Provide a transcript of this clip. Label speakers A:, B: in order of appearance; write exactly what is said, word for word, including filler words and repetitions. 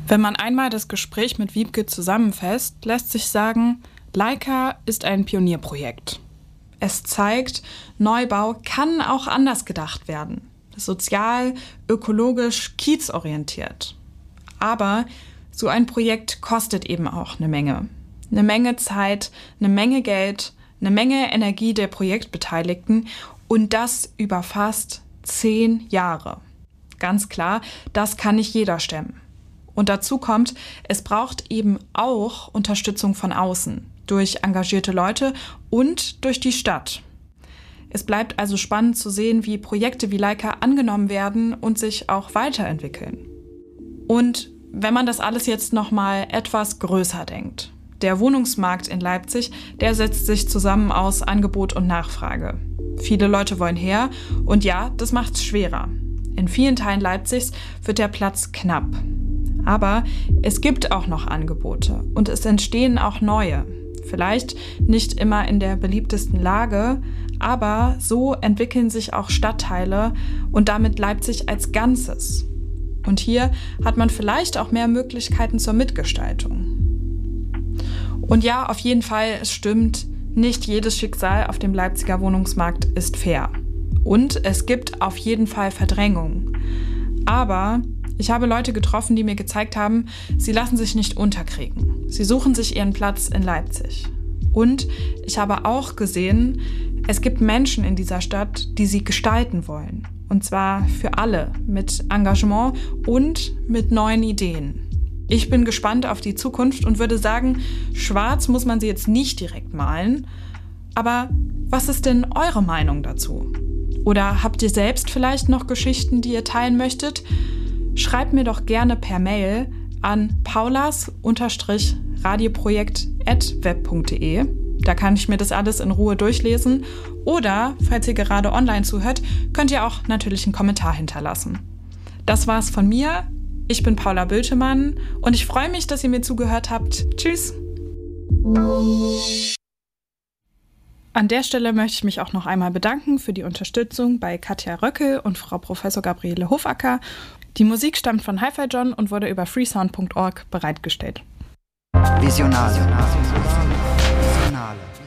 A: Wenn man einmal das Gespräch mit Wiebke zusammenfasst, lässt sich sagen, Leica ist ein Pionierprojekt. Es zeigt, Neubau kann auch anders gedacht werden. Sozial, ökologisch, kiezorientiert. Aber so ein Projekt kostet eben auch eine Menge. Eine Menge Zeit, eine Menge Geld, eine Menge Energie der Projektbeteiligten und das über fast zehn Jahre. Ganz klar, das kann nicht jeder stemmen. Und dazu kommt, es braucht eben auch Unterstützung von außen, durch engagierte Leute und durch die Stadt. Es bleibt also spannend zu sehen, wie Projekte wie Leica angenommen werden und sich auch weiterentwickeln. Und wenn man das alles jetzt nochmal etwas größer denkt. Der Wohnungsmarkt in Leipzig, der setzt sich zusammen aus Angebot und Nachfrage. Viele Leute wollen her und ja, das macht es schwerer. In vielen Teilen Leipzigs wird der Platz knapp. Aber es gibt auch noch Angebote und es entstehen auch neue. Vielleicht nicht immer in der beliebtesten Lage, aber so entwickeln sich auch Stadtteile und damit Leipzig als Ganzes. Und hier hat man vielleicht auch mehr Möglichkeiten zur Mitgestaltung. Und ja, auf jeden Fall, es stimmt, nicht jedes Schicksal auf dem Leipziger Wohnungsmarkt ist fair. Und es gibt auf jeden Fall Verdrängung. Aber ich habe Leute getroffen, die mir gezeigt haben, sie lassen sich nicht unterkriegen. Sie suchen sich ihren Platz in Leipzig. Und ich habe auch gesehen, es gibt Menschen in dieser Stadt, die sie gestalten wollen. Und zwar für alle, mit Engagement und mit neuen Ideen. Ich bin gespannt auf die Zukunft und würde sagen, schwarz muss man sie jetzt nicht direkt malen. Aber was ist denn eure Meinung dazu? Oder habt ihr selbst vielleicht noch Geschichten, die ihr teilen möchtet? Schreibt mir doch gerne per Mail an paulas-radioprojekt at web punkt de. Da kann ich mir das alles in Ruhe durchlesen. Oder, falls ihr gerade online zuhört, könnt ihr auch natürlich einen Kommentar hinterlassen. Das war's von mir. Ich bin Paula Bültemann und ich freue mich, dass ihr mir zugehört habt. Tschüss! An der Stelle möchte ich mich auch noch einmal bedanken für die Unterstützung bei Katja Röckel und Frau Professor Gabriele Hofacker. Die Musik stammt von Hi-Fi John und wurde über freesound punkt org bereitgestellt.
B: Visionale. Visionale.